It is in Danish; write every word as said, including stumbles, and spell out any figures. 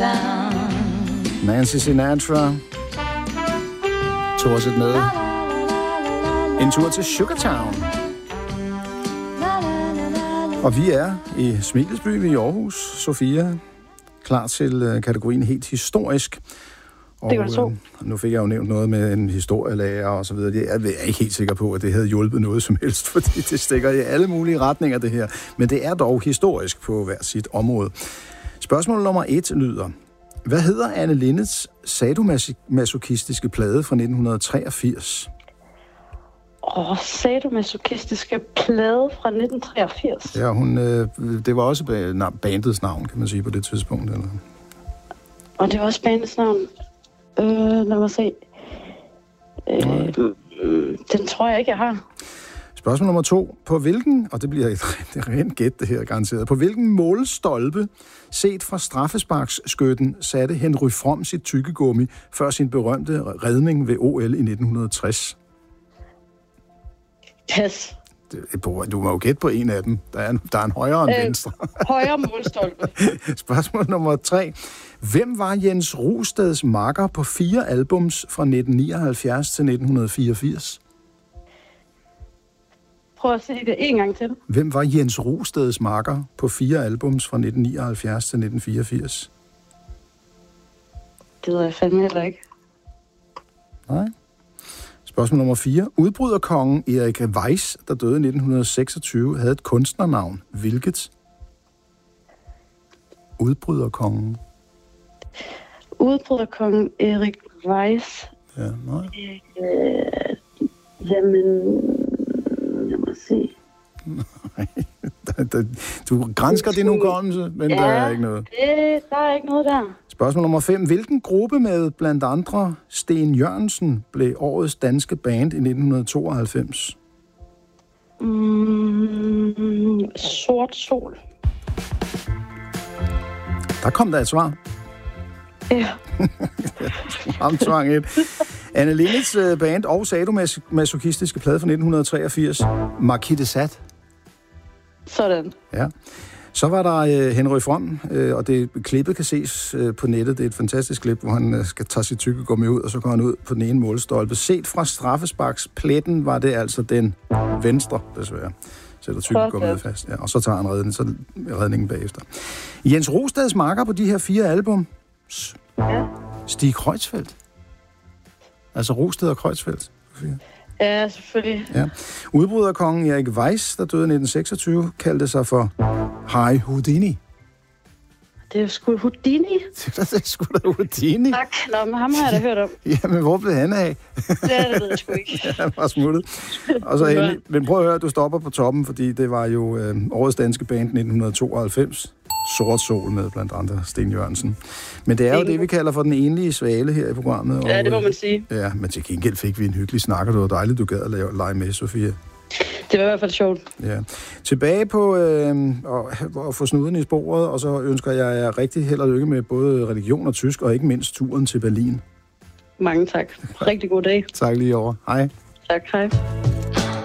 Town. Nancy Sinatra tog os et med. En tur til Sugar Town. Og vi er i Smilesby ved Aarhus, Sofia, klar til kategorien helt historisk. Og det var det så. Øh, nu fik jeg jo nævnt noget med en historielærer og så videre. Jeg er ikke helt sikker på, at det havde hjulpet noget som helst, fordi det stikker i alle mulige retninger, det her. Men det er dog historisk på hver sit område. Spørgsmål nummer et lyder: hvad hedder Anne Lindes sadomasochistiske plade fra nitten treogfirs? Åh, oh, sadomasochistiske plade fra nitten treogfirs. Ja, hun, øh, det var også bandets navn, kan man sige, på det tidspunkt. Eller? Og det var også bandets navn. Øh, lad mig se. Øh, den tror jeg ikke, jeg har. Spørgsmål nummer to. På hvilken, og det bliver et, et rent gæt det her garanteret, på hvilken målstolpe, set fra straffesparksskytten, satte Henry From sit tykkegummi før sin berømte redning ved O L i nitten tres? Pas. Du må jo gætte på en af dem. Der er en, der er en højere end øh, venstre. Højre målstolpe. Spørgsmål nummer tre. Hvem var Jens Rosteds makker på fire albums fra nitten nioghalvfjerds til nitten fireogfirs? Prøv at se det en gang til. Hvem var Jens Rosteds makker på fire albums fra nitten nioghalvfjerds til nitten fireogfirs? Det ved jeg fandme heller ikke. Nej. Spørgsmål nummer fire. Udbryderkongen Erik Weiss, der døde i nitten seksogtyve, havde et kunstnernavn. Hvilket? Udbryderkongen. Udbryderkongen Erik Weiss. Ja, nej. Øh, jamen, lad mig se. Nej, du gransker din hukommelse, men ja, der er ikke noget. Det, der er ikke noget der. Spørgsmål nummer fem. Hvilken gruppe med blandt andre Sten Jørgensen blev årets danske band i nitten tooghalvfems? Mm, Sort Sol. Der kom der et svar. Ja. Ham tvang et. Anne Lindes band og sadomasochistiske plade fra nitten treogfirs. Marquis de Sade. Sådan. Ja. Så var der øh, Henry From, øh, og det klippet kan ses øh, på nettet. Det er et fantastisk klip, hvor han øh, skal tage sit tykkegummi ud, og så går han ud på den ene målstolpe. Set fra straffesparkspletten var det altså den venstre, desværre. Sætter tykkegummiet fast. Ja, og så tager han redningen, så redningen bagefter. Jens Rosteds marker på de her fire album. Ja. Stig Kreutzfeldt. Altså Rosted og Kreutzfeldt. Ja, selvfølgelig. Ja. Udbryderkongen Erik Weiss, der døde i nitten seksogtyve, kaldte sig for Harry Houdini. Det er jo sgu Houdini. Det er sgu da Houdini. Tak. Nå, men ham har jeg da hørt om. Jamen, hvor blev han af? Ja, det ved jeg sgu ikke. Han var smuttet. Og så endelig, men prøv at høre, at du stopper på toppen, fordi det var jo øh, årets danske band nitten tooghalvfems. Sort Sol med blandt andre Sten Jørgensen. Men det er jo det, vi kalder for den enlige svale her i programmet. Ja, og, det må man sige. Ja, men til gengæld fik vi en hyggelig snak, og det var dejligt, du gad at lave, lege med, Sofia. Det var i hvert fald sjovt. Ja. Tilbage på øh, at få snuden i sporet, og så ønsker jeg jer rigtig held og lykke med både religion og tysk, og ikke mindst turen til Berlin. Mange tak. Rigtig god dag. Tak lige over. Hej. Tak, hej.